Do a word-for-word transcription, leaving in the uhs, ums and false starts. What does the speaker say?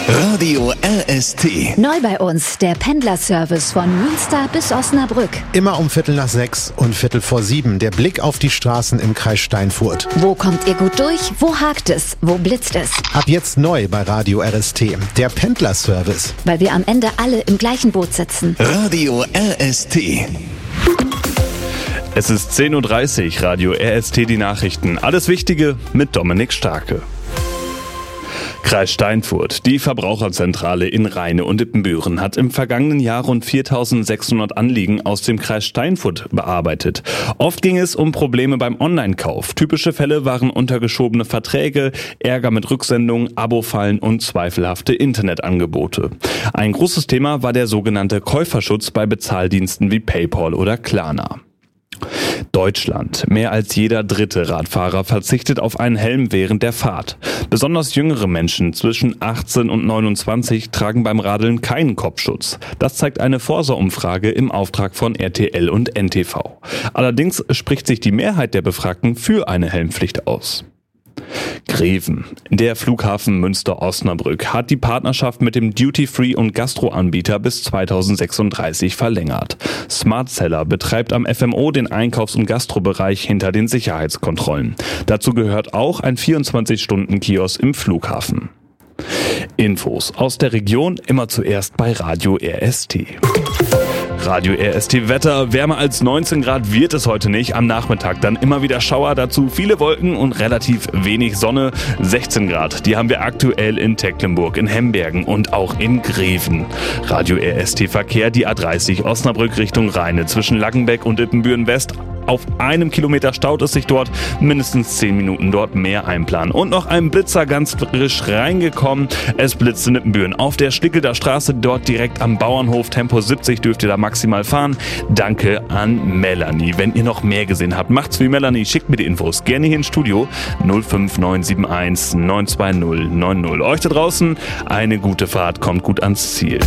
Radio R S T. Neu bei uns der Pendlerservice von Münster bis Osnabrück. Immer um Viertel nach sechs und Viertel vor sieben. Der Blick auf die Straßen im Kreis Steinfurt. Wo kommt ihr gut durch? Wo hakt es? Wo blitzt es? Ab jetzt neu bei Radio R S T. Der Pendlerservice. Weil wir am Ende alle im gleichen Boot sitzen. Radio R S T. Es ist zehn Uhr dreißig, Radio R S T, die Nachrichten. Alles Wichtige mit Dominik Starke. Kreis Steinfurt. Die Verbraucherzentrale in Rheine und Ippenbüren hat im vergangenen Jahr rund viertausendsechshundert Anliegen aus dem Kreis Steinfurt bearbeitet. Oft ging es um Probleme beim Online-Kauf. Typische Fälle waren untergeschobene Verträge, Ärger mit Rücksendungen, Abo-Fallen und zweifelhafte Internetangebote. Ein großes Thema war der sogenannte Käuferschutz bei Bezahldiensten wie PayPal oder Klarna. Deutschland. Mehr als jeder dritte Radfahrer verzichtet auf einen Helm während der Fahrt. Besonders jüngere Menschen zwischen achtzehn und neunundzwanzig tragen beim Radeln keinen Kopfschutz. Das zeigt eine Forsa-Umfrage im Auftrag von R T L und N T V. Allerdings spricht sich die Mehrheit der Befragten für eine Helmpflicht aus. Greven. Der Flughafen Münster-Osnabrück hat die Partnerschaft mit dem Duty-Free- und Gastro-Anbieter bis zweitausendsechsunddreißig verlängert. Smart Seller betreibt am F M O den Einkaufs- und Gastrobereich hinter den Sicherheitskontrollen. Dazu gehört auch ein vierundzwanzig-Stunden-Kiosk im Flughafen. Infos aus der Region immer zuerst bei Radio R S T. Radio R S T Wetter. Wärmer als neunzehn Grad wird es heute nicht. Am Nachmittag dann immer wieder Schauer, dazu viele Wolken und relativ wenig Sonne. sechzehn Grad, die haben wir aktuell in Tecklenburg, in Hembergen und auch in Greven. Radio R S T Verkehr, die A dreißig Osnabrück Richtung Rheine zwischen Laggenbeck und Ippenbüren West. Auf einem Kilometer staut es sich dort, mindestens zehn Minuten dort mehr einplanen. Und noch ein Blitzer ganz frisch reingekommen. Es blitzt in Ippenbüren auf der Stickelder Straße, dort direkt am Bauernhof. Tempo siebzig dürft ihr da maximal fahren. Danke an Melanie. Wenn ihr noch mehr gesehen habt, macht's wie Melanie. Schickt mir die Infos gerne hier ins Studio null fünf neun sieben eins neun zwei null neun null. Euch da draußen eine gute Fahrt, kommt gut ans Ziel.